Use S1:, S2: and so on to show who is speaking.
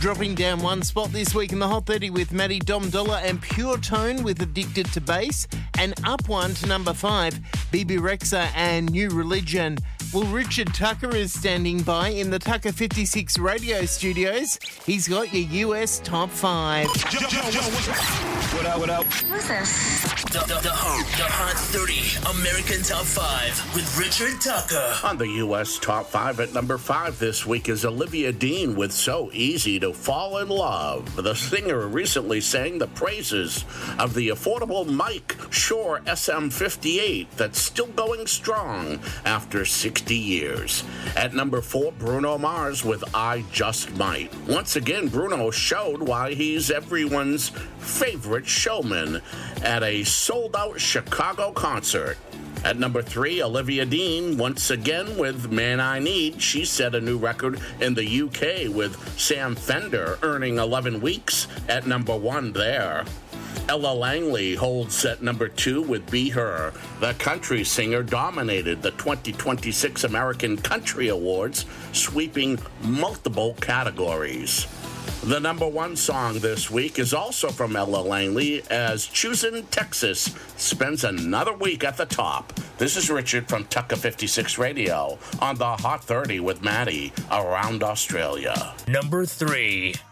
S1: Dropping down one spot this week in the Hot 30 with Maddie Dom Dollar and Pure Tone with Addicted to Bass. And up one to number 5, Bebe Rexha and New Religion. Well, Richard Tucker is standing by in the Tucker 56 radio studios. He's got your US Top 5.
S2: What up?
S3: Who's this?
S4: The Hot 30 American Top 5 with Richard Tucker.
S2: On the U.S. Top 5 at number 5 this week is Olivia Dean with So Easy to Fall in Love. The singer recently sang the praises of the affordable Mike Shure SM58 that's still going strong after 60 years. At number 4, Bruno Mars with I Just Might. Once again, Bruno showed why he's everyone's favorite showman at a sold-out Chicago concert. At number 3, Olivia Dean, once again with Man I Need. She set a new record in the UK with Sam Fender, earning 11 weeks at number 1 there. Ella Langley holds at number 2 with Be Her. The country singer dominated the 2026 American Country Awards, sweeping multiple categories. The number 1 song this week is also from Ella Langley, as Choosin' Texas spends another week at the top. This is Richard from Tucker 56 Radio on the Hot 30 with Maddie around Australia.
S4: Number 3.